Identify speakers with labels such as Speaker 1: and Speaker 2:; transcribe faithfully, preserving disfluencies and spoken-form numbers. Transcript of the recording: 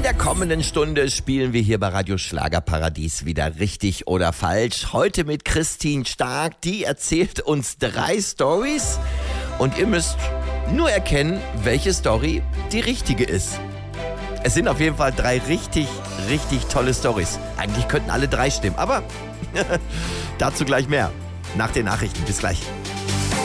Speaker 1: In der kommenden Stunde spielen wir hier bei Radio Schlagerparadies wieder richtig oder falsch. Heute mit Christine Stark, die erzählt uns drei Storys und ihr müsst nur erkennen, welche Story die richtige ist. Es sind auf jeden Fall drei richtig, richtig tolle Storys. Eigentlich könnten alle drei stimmen, aber dazu gleich mehr. Nach den Nachrichten. Bis gleich.